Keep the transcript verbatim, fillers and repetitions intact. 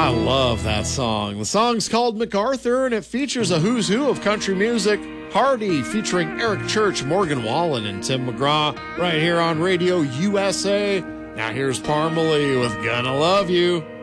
I love that song. The song's called MacArthur, and it features a who's who of country music. Hardy featuring Eric Church, Morgan Wallen, and Tim McGraw right here on Radio U S A. Now here's Parmalee with Gonna Love You.